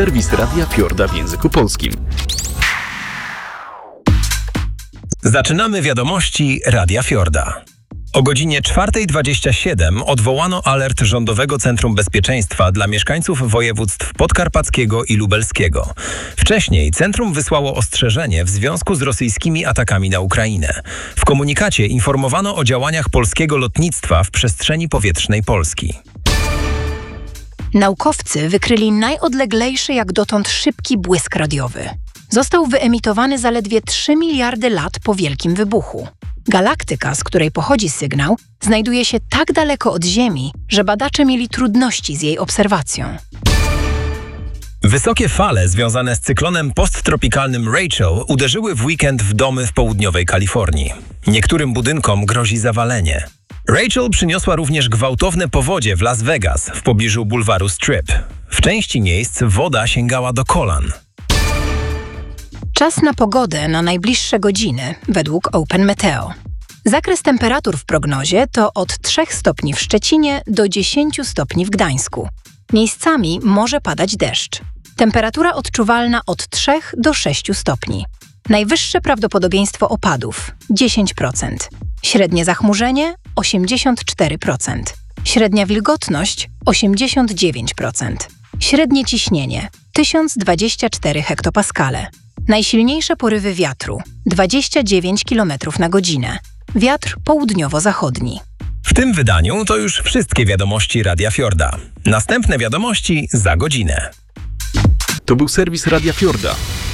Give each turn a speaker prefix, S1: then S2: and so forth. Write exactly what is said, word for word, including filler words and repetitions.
S1: Serwis Radia Fiorda w języku polskim.
S2: Zaczynamy wiadomości Radia Fiorda. O godzinie czwartej dwadzieścia siedem odwołano alert Rządowego Centrum Bezpieczeństwa dla mieszkańców województw podkarpackiego i lubelskiego. Wcześniej centrum wysłało ostrzeżenie w związku z rosyjskimi atakami na Ukrainę. W komunikacie informowano o działaniach polskiego lotnictwa w przestrzeni powietrznej Polski.
S3: Naukowcy wykryli najodleglejszy jak dotąd szybki błysk radiowy. Został wyemitowany zaledwie trzy miliardy lat po Wielkim Wybuchu. Galaktyka, z której pochodzi sygnał, znajduje się tak daleko od Ziemi, że badacze mieli trudności z jej obserwacją.
S2: Wysokie fale związane z cyklonem posttropikalnym Rachel uderzyły w weekend w domy w południowej Kalifornii. Niektórym budynkom grozi zawalenie. Rachel przyniosła również gwałtowne powodzie w Las Vegas w pobliżu bulwaru Strip. W części miejsc woda sięgała do kolan.
S3: Czas na pogodę na najbliższe godziny według Open Meteo. Zakres temperatur w prognozie to od trzech stopni w Szczecinie do dziesięciu stopni w Gdańsku. Miejscami może padać deszcz. Temperatura odczuwalna od trzech do sześciu stopni. Najwyższe prawdopodobieństwo opadów dziesięć procent. Średnie zachmurzenie osiemdziesiąt cztery procent. Średnia wilgotność osiemdziesiąt dziewięć procent. Średnie ciśnienie tysiąc dwadzieścia cztery hektopaskale. Najsilniejsze porywy wiatru dwadzieścia dziewięć kilometrów na godzinę. Wiatr południowo-zachodni.
S2: W tym wydaniu to już wszystkie wiadomości Radia Fiorda. Następne wiadomości za godzinę.
S1: To był serwis Radia Fiorda.